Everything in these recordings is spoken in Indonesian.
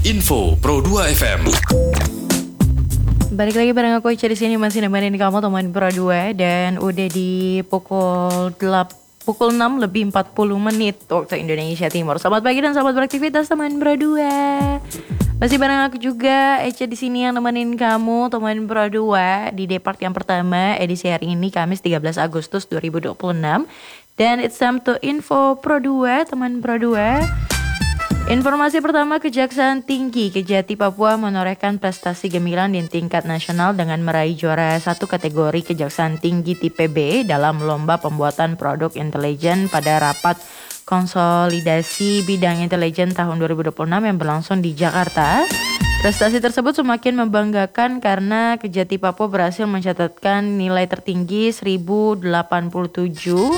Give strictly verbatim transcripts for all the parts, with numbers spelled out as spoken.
Info Pro dua F M. Balik lagi bareng aku Ica di sini masih nemenin kamu teman Pro dua dan udah di pukul delapan pukul enam lebih empat puluh menit waktu Indonesia Timur. Selamat pagi dan selamat beraktivitas teman Pro dua. Masih bareng aku juga Ica di sini yang nemenin kamu teman Pro dua di Depart yang pertama edisi hari ini Kamis tiga belas Agustus dua ribu dua puluh enam. Dan it's time to info Pro dua teman Pro dua. Informasi pertama, Kejaksaan Tinggi Kejati Papua menorehkan prestasi gemilang di tingkat nasional dengan meraih juara satu kategori Kejaksaan Tinggi tipe B dalam lomba pembuatan produk intelijen pada rapat konsolidasi bidang intelijen tahun dua ribu dua puluh enam yang berlangsung di Jakarta. Prestasi tersebut semakin membanggakan karena Kejati Papua berhasil mencatatkan nilai tertinggi seribu delapan puluh tujuh,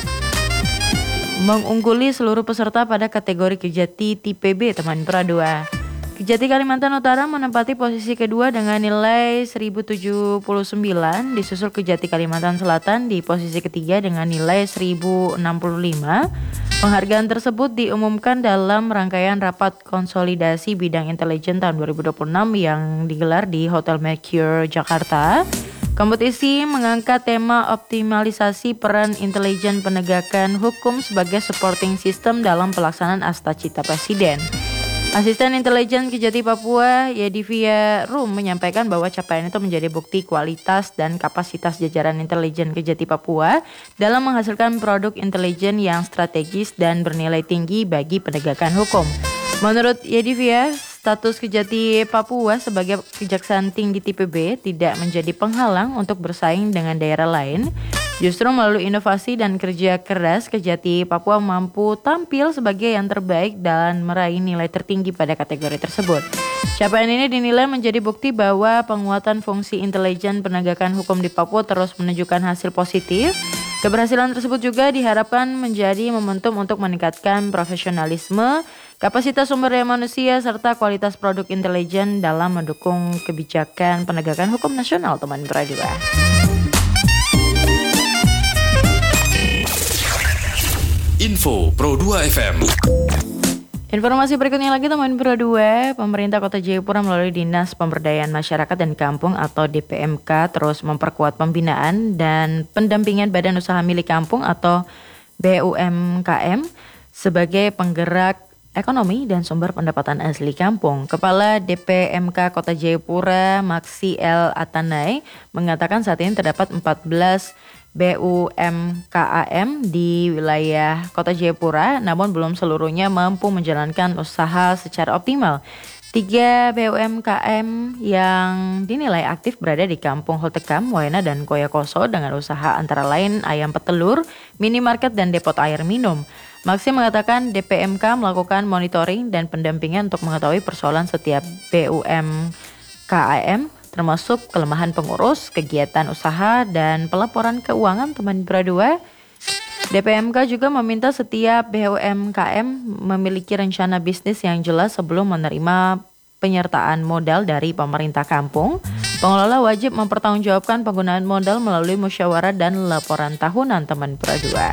mengungguli seluruh peserta pada kategori Kejati tipe B teman Pro dua. Kejati Kalimantan Utara menempati posisi kedua dengan nilai seribu tujuh puluh sembilan, disusul Kejati Kalimantan Selatan di posisi ketiga dengan nilai seribu enam puluh lima. Penghargaan tersebut diumumkan dalam rangkaian rapat konsolidasi bidang intelijen tahun dua ribu dua puluh enam yang digelar di Hotel Mercure Jakarta. Kompetisi mengangkat tema optimalisasi peran intelijen penegakan hukum sebagai supporting system dalam pelaksanaan Asta Cita Presiden. Asisten Intelijen Kejati Papua, Yedivia Rum, menyampaikan bahwa capaian itu menjadi bukti kualitas dan kapasitas jajaran intelijen Kejati Papua dalam menghasilkan produk intelijen yang strategis dan bernilai tinggi bagi penegakan hukum. Menurut Yedivia, status Kejati Papua sebagai Kejaksaan Tinggi tipe B tidak menjadi penghalang untuk bersaing dengan daerah lain. Justru melalui inovasi dan kerja keras, Kejati Papua mampu tampil sebagai yang terbaik dan meraih nilai tertinggi pada kategori tersebut. Capaian ini dinilai menjadi bukti bahwa penguatan fungsi intelijen penegakan hukum di Papua terus menunjukkan hasil positif. Keberhasilan tersebut juga diharapkan menjadi momentum untuk meningkatkan profesionalisme, kapasitas sumber daya manusia, serta kualitas produk intelijen dalam mendukung kebijakan penegakan hukum nasional teman Pro dua. Info Pro dua F M. Informasi berikutnya lagi teman Pro dua, pemerintah Kota Jayapura melalui Dinas Pemberdayaan Masyarakat dan Kampung atau D P M K terus memperkuat pembinaan dan pendampingan Badan Usaha Milik Kampung atau B U M K M sebagai penggerak ekonomi dan sumber pendapatan asli kampung. Kepala D P M K Kota Jayapura, Maksi L. Atanay, mengatakan saat ini terdapat empat belas B U M K M di wilayah Kota Jayapura, namun belum seluruhnya mampu menjalankan usaha secara optimal. Tiga B U M K M yang dinilai aktif berada di Kampung Holtekam, Waena, dan Koyakoso dengan usaha antara lain ayam petelur, minimarket, dan depot air minum. Maksi mengatakan D P M K melakukan monitoring dan pendampingan untuk mengetahui persoalan setiap B U M K M, termasuk kelemahan pengurus, kegiatan usaha, dan pelaporan keuangan teman Pro dua. D P M K juga meminta setiap B U M K M memiliki rencana bisnis yang jelas sebelum menerima penyertaan modal dari pemerintah kampung. Pengelola wajib mempertanggungjawabkan penggunaan modal melalui musyawarah dan laporan tahunan teman Pro dua.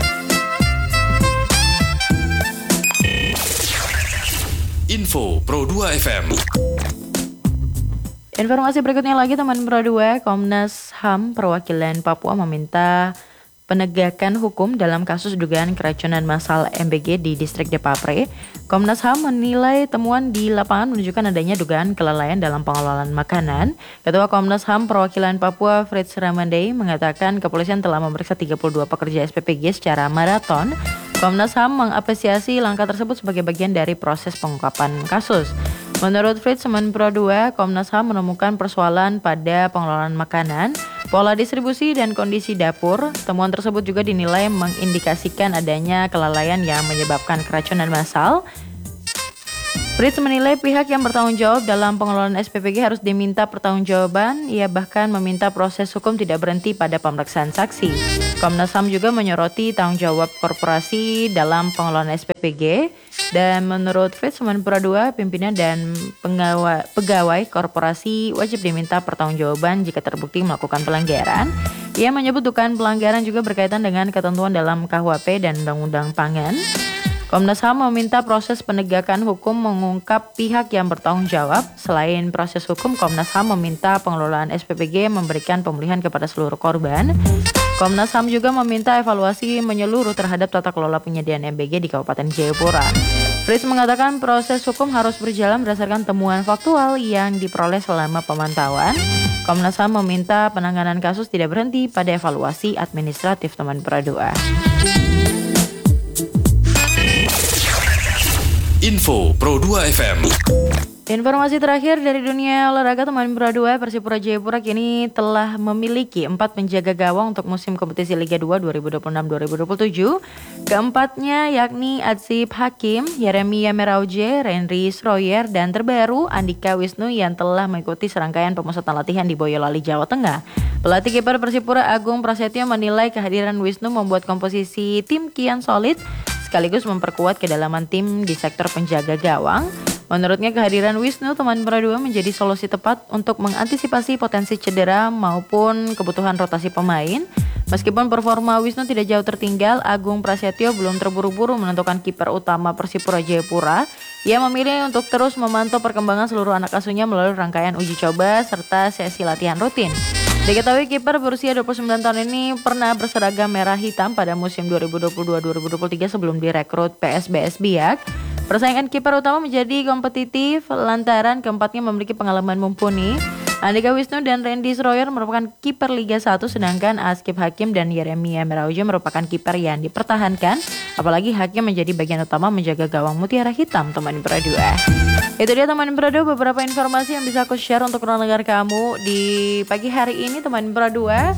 Info Pro dua F M. Informasi berikutnya lagi teman Pro dua, Komnas H A M perwakilan Papua meminta penegakan hukum dalam kasus dugaan keracunan massal M B G di distrik Depapre. Komnas H A M menilai temuan di lapangan menunjukkan adanya dugaan kelalaian dalam pengelolaan makanan. Ketua Komnas H A M perwakilan Papua, Fritz Ramandei, mengatakan kepolisian telah memeriksa tiga puluh dua pekerja S P P G secara maraton. Komnas H A M mengapresiasi langkah tersebut sebagai bagian dari proses pengungkapan kasus. Menurut Fritz Semen Pro dua, Komnas H A M menemukan persoalan pada pengelolaan makanan, pola distribusi, dan kondisi dapur. Temuan tersebut juga dinilai mengindikasikan adanya kelalaian yang menyebabkan keracunan massal. Fritz menilai pihak yang bertanggung jawab dalam pengelolaan S P P G harus diminta pertanggungjawaban. Ia bahkan meminta proses hukum tidak berhenti pada pemeriksaan saksi. Komnas H A M juga menyoroti tanggung jawab korporasi dalam pengelolaan S P P G. Dan menurut Fritz Semen Pro dua, pimpinan dan pegawai, pegawai korporasi wajib diminta pertanggungjawaban jika terbukti melakukan pelanggaran. Ia menyebut dugaan pelanggaran juga berkaitan dengan ketentuan dalam K U H P dan Undang-Undang Pangan. Komnas H A M meminta proses penegakan hukum mengungkap pihak yang bertanggung jawab. Selain proses hukum, Komnas H A M meminta pengelolaan S P P G memberikan pemulihan kepada seluruh korban. Komnas H A M juga meminta evaluasi menyeluruh terhadap tata kelola penyediaan M B G di Kabupaten Jayapura. Fritz mengatakan proses hukum harus berjalan berdasarkan temuan faktual yang diperoleh selama pemantauan. Komnas H A M meminta penanganan kasus tidak berhenti pada evaluasi administratif teman Pro dua. Info Pro dua F M. Informasi terakhir dari dunia olahraga teman Pro dua, Persipura Jayapura kini telah memiliki empat penjaga gawang untuk musim kompetisi Liga dua dua ribu dua puluh enam dua ribu dua puluh tujuh. Keempatnya yakni Atsip Hakim, Yeremia Merauje, Renry Sroyer, dan terbaru Andika Wisnu yang telah mengikuti serangkaian pemusatan latihan di Boyolali, Jawa Tengah. Pelatih kiper Persipura Agung Prasetyo menilai kehadiran Wisnu membuat komposisi tim kian solid sekaligus memperkuat kedalaman tim di sektor penjaga gawang. Menurutnya kehadiran Wisnu teman Pro dua menjadi solusi tepat untuk mengantisipasi potensi cedera maupun kebutuhan rotasi pemain. Meskipun performa Wisnu tidak jauh tertinggal, Agung Prasetyo belum terburu-buru menentukan kiper utama Persipura Jayapura. Ia memilih untuk terus memantau perkembangan seluruh anak asuhnya melalui rangkaian uji coba serta sesi latihan rutin. Diketahui kiper berusia dua puluh sembilan tahun ini pernah berseragam merah hitam pada musim dua ribu dua puluh dua dua ribu dua puluh tiga sebelum direkrut P S B S Biak. Persaingan kiper utama menjadi kompetitif lantaran keempatnya memiliki pengalaman mumpuni. Andika Wisnu dan Renry Sroyer merupakan kiper Liga satu, sedangkan Atsip Hakim dan Yeremia Merauje merupakan kiper yang dipertahankan. Apalagi Hakim menjadi bagian utama menjaga gawang Mutiara Hitam teman Pro dua. Itu dia teman Pro dua, beberapa informasi yang bisa aku share untuk ruang dengar kamu di pagi hari ini teman Pro dua.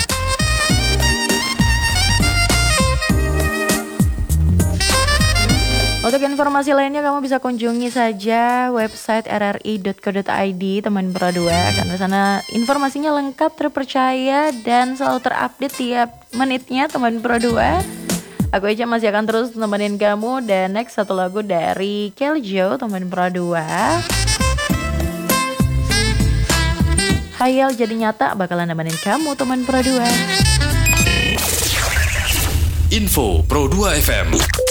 Untuk informasi lainnya kamu bisa kunjungi saja website r r i dot co dot i d teman Pro dua, karena sana informasinya lengkap, terpercaya, dan selalu terupdate tiap menitnya teman Pro dua. Aku Eca masih akan terus nemenin kamu, dan next satu lagu dari Keljo teman Pro dua. Hayal jadi nyata bakalan nemenin kamu teman Pro dua. Info Pro dua F M.